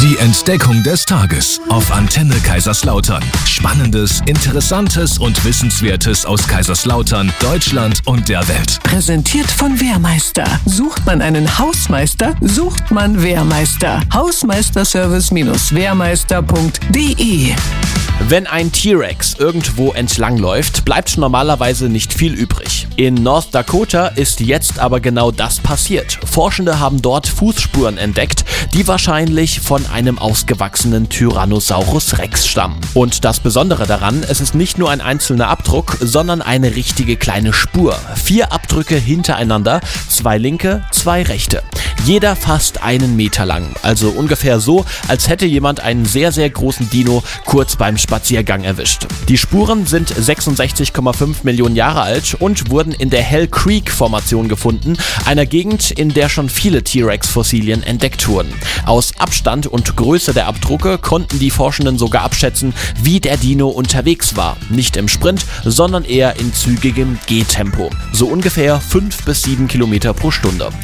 Die Entdeckung des Tages auf Antenne Kaiserslautern. Spannendes, Interessantes und Wissenswertes aus Kaiserslautern, Deutschland und der Welt. Präsentiert von Wehrmeister. Sucht man einen Hausmeister, sucht man Wehrmeister. Hausmeisterservice-wehrmeister.de. Wenn ein T-Rex irgendwo entlangläuft, bleibt normalerweise nicht viel übrig. In North Dakota ist jetzt aber genau das passiert. Forschende haben dort Fußspuren entdeckt, die wahrscheinlich von einem ausgewachsenen Tyrannosaurus Rex stammen. Und das Besondere daran, es ist nicht nur ein einzelner Abdruck, sondern eine richtige kleine Spur. 4 Abdrücke hintereinander, 2 linke, 2 rechte. Jeder fast 1 Meter lang, also ungefähr so, als hätte jemand einen sehr, sehr großen Dino kurz beim Spaziergang erwischt. Die Spuren sind 66,5 Millionen Jahre alt und wurden in der Hell Creek-Formation gefunden, einer Gegend, in der schon viele T-Rex-Fossilien entdeckt wurden. Aus Abstand und Größe der Abdrucke konnten die Forschenden sogar abschätzen, wie der Dino unterwegs war. Nicht im Sprint, sondern eher in zügigem Gehtempo. So ungefähr 5 bis 7 Kilometer pro Stunde.